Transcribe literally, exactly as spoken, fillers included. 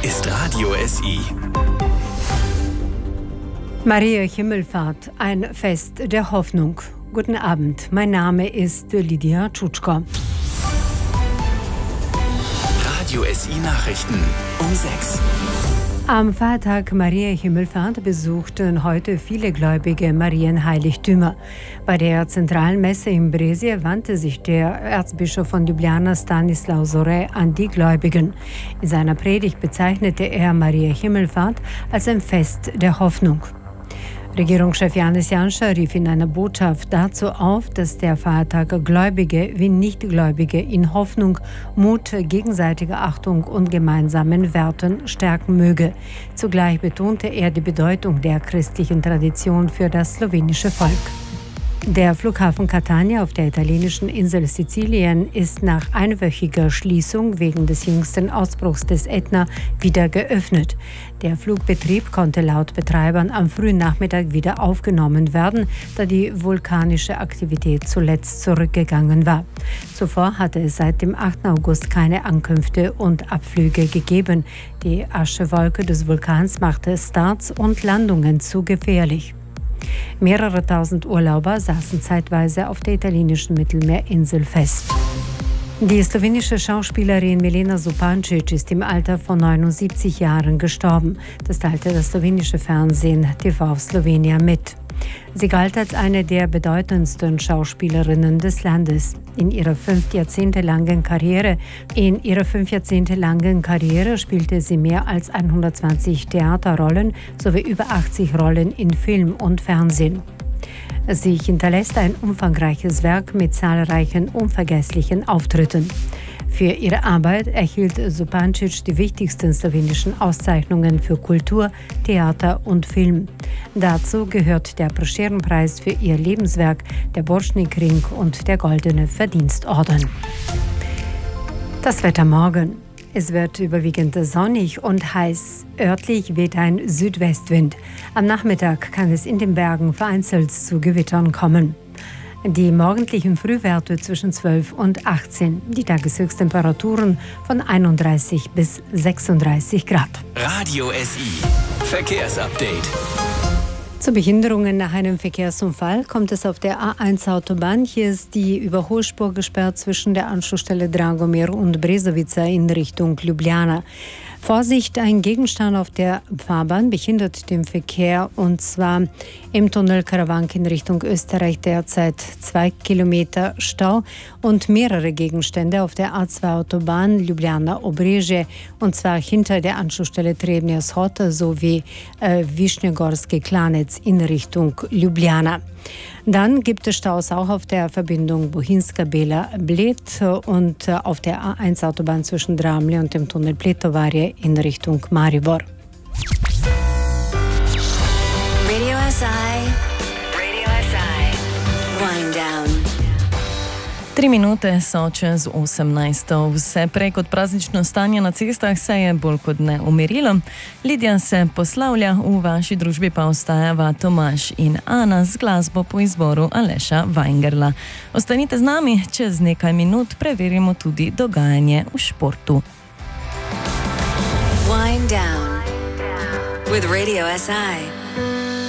ist Radio S I. Maria Himmelfahrt, ein Fest der Hoffnung. Guten Abend, mein Name ist Lydia Tschutschko. Radio S I Nachrichten um sechs. Am Feiertag Maria Himmelfahrt besuchten heute viele Gläubige Marienheiligtümer. Bei der zentralen Messe in Brescia wandte sich der Erzbischof von Ljubljana Stanislav Zore an die Gläubigen. In seiner Predigt bezeichnete er Maria Himmelfahrt als ein Fest der Hoffnung. Regierungschef Janez Janša rief in einer Botschaft dazu auf, dass der Feiertag Gläubige wie Nichtgläubige in Hoffnung, Mut, gegenseitiger Achtung und gemeinsamen Werten stärken möge. Zugleich betonte er die Bedeutung der christlichen Tradition für das slowenische Volk. Der Flughafen Catania auf der italienischen Insel Sizilien ist nach einwöchiger Schließung wegen des jüngsten Ausbruchs des Ätna wieder geöffnet. Der Flugbetrieb konnte laut Betreibern am frühen Nachmittag wieder aufgenommen werden, da die vulkanische Aktivität zuletzt zurückgegangen war. Zuvor hatte es seit dem achten August keine Ankünfte und Abflüge gegeben. Die Aschewolke des Vulkans machte Starts und Landungen zu gefährlich. Mehrere tausend Urlauber saßen zeitweise auf der italienischen Mittelmeerinsel fest. Die slowenische Schauspielerin Milena Zupančič ist im Alter von neunundsiebzig Jahren gestorben. Das teilte das slowenische Fernsehen T V Slowenija mit. Sie galt als eine der bedeutendsten Schauspielerinnen des Landes. In ihrer fünf Jahrzehnte langen Karriere, in ihrer fünf Jahrzehnte langen Karriere spielte sie mehr als hundertzwanzig Theaterrollen sowie über achtzig Rollen in Film und Fernsehen. Sie hinterlässt ein umfangreiches Werk mit zahlreichen unvergesslichen Auftritten. Für ihre Arbeit erhielt Zupančič die wichtigsten slowenischen Auszeichnungen für Kultur, Theater und Film. Dazu gehört der Prešeren-Preis für ihr Lebenswerk, der Borštnik-Ring und der Goldene Verdienstorden. Das Wetter morgen. Es wird überwiegend sonnig und heiß. Örtlich weht ein Südwestwind. Am Nachmittag kann es in den Bergen vereinzelt zu Gewittern kommen. Die morgendlichen Frühwerte zwischen zwölf und achtzehn. Die Tageshöchsttemperaturen von einunddreißig bis sechsunddreißig Grad. Radio S I Verkehrsupdate. Zu Behinderungen nach einem Verkehrsunfall kommt es auf der A eins Autobahn. Hier ist die Überholspur gesperrt zwischen der Anschlussstelle Dragomir und Brezovica in Richtung Ljubljana. Vorsicht, ein Gegenstand auf der Fahrbahn behindert den Verkehr, und zwar im Tunnel Karawank in Richtung Österreich derzeit zwei Kilometer Stau und mehrere Gegenstände auf der A zwei Autobahn Ljubljana-Obrežje, und zwar hinter der Anschlussstelle Trebnja Shota sowie äh, Višnjegorski Klanec in Richtung Ljubljana. Dann gibt es Staus auch auf der Verbindung Bohinjska-Bela-Bled und auf der A eins Autobahn zwischen Dramlje und dem Tunnel Pletovarje in Richtung Maribor. Radio S I. Radio S I. Wind down. Tri minute so čez osemnajsto. Vse prej kot praznično stanje na cestah se je bolj kot ne umirilo. Lidija se poslavlja, v vaši družbi pa ostajava Tomaž in Ana z glasbo po izboru Aleša Weingerla. Ostanite z nami, čez nekaj minut preverimo tudi dogajanje v športu. Wind down with Radio S I.